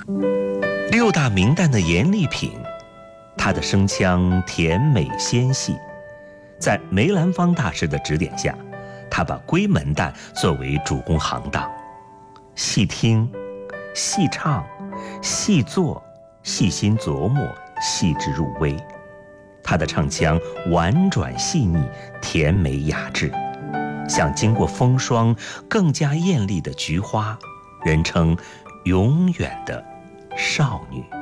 六大名旦的严丽萍，她的声腔甜美纤细，在梅兰芳大师的指点下，她把闺门旦作为主攻行当，细听、细唱、细做、细心琢磨，细致入微。她的唱腔婉转细腻，甜美雅致，像经过风霜更加艳丽的菊花，人称永远的少女。